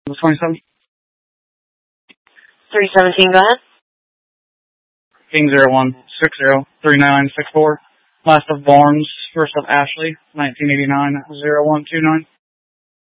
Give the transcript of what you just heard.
27. 317, go ahead. King 01603964. Last of Barnes, first of Ashley, 1989-0129.